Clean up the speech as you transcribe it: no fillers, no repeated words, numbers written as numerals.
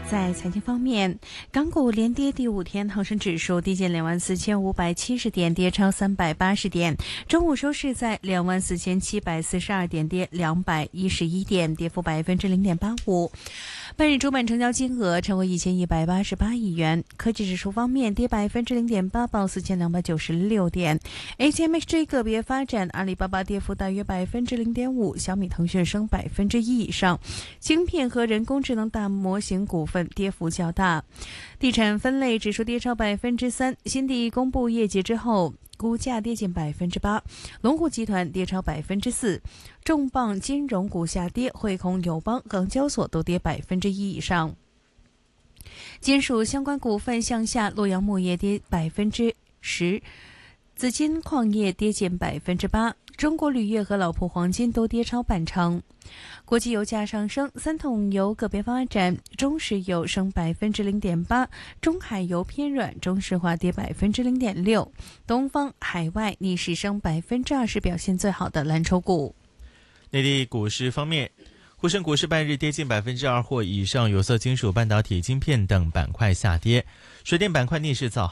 在财经方面，港股连跌第5天，恒生指数低见24,570点，跌超380点。中午收市在24,742点，跌211点，跌幅0.85%。半日主板成交金额超过1188亿元。科技指数方面跌0.8%，报4296点。ATMXJ 个别发展，阿里巴巴跌幅大约0.5%，小米、腾讯升1%以上。晶片和人工智能大模型股份跌幅较大。地产分类指数跌超3%，新地公布业绩之后，股价跌近8%，龙湖集团跌超4%，重磅金融股下跌，汇控、友邦、港交所都跌1%以上。金属相关股份向下，洛阳钼业跌10%，紫金矿业跌近8%，中国铝业和老普黄金都跌超半成。国际油价上升，三桶油个别发展，中石油升0.8%，中海油偏软，中石化跌0.6%，东方海外逆势升20%，表现最好的蓝筹股。 内地股市方面，沪深股市半日跌近2%或以上，有色金属、半导体、晶片等板块下跌，水电板块逆势造